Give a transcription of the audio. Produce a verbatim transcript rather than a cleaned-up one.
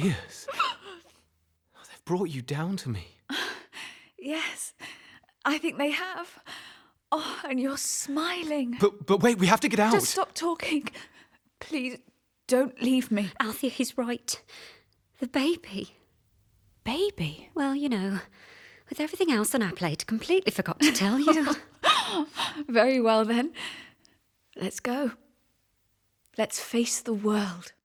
tears. They've brought you down to me. Yes, I think they have. Oh, and you're smiling. But but wait, we have to get out. Just stop talking. Please, don't leave me. Althea, he's right. The baby. Baby? Well, you know, with everything else on our plate, completely forgot to tell you. Very well, then. Let's go. Let's face the world.